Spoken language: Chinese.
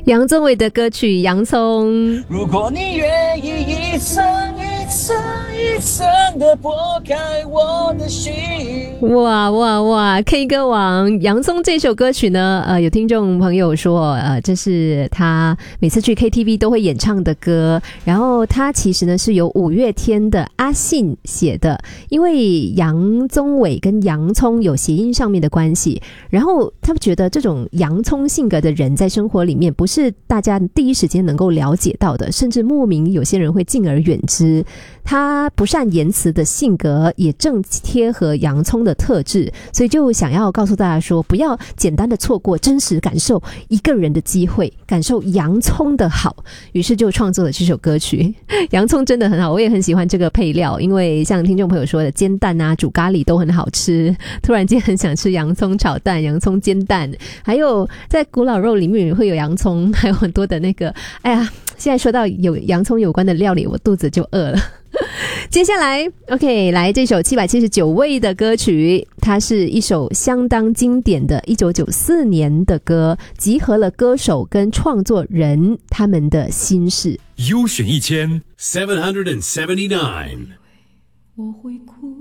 杨宗纬的歌曲《洋葱》。 如果你愿意一层一层一层的剥开我的心。 哇哇哇 K 歌王洋葱这首歌曲呢，有听众朋友说，这是他每次去 KTV 都会演唱的歌。然后他其实呢是由五月天的阿信写的，因为杨宗纬跟洋葱有谐音上面的关系，然后他们觉得这种洋葱性格的人在生活里面不是大家第一时间能够了解到的，甚至莫名有些人会敬而远之。他不善言辞的性格也正贴合洋葱的特质，所以就想要告诉大家说，不要简单的错过真实感受一个人的机会，感受洋葱的好，于是就创作了这首歌曲。洋葱真的很好，我也很喜欢这个配料，因为像听众朋友说的煎蛋啊煮咖喱都很好吃，突然间很想吃洋葱炒蛋、洋葱煎蛋，还有在古老肉里面会有洋葱，还有很多的那个，哎呀，现在说到有洋葱有关的料理，我肚子就饿了。接下来 OK 来这首779位的歌曲，它是一首相当经典的1994年的歌，集合了歌手跟创作人他们的心事。 优选1779 我会哭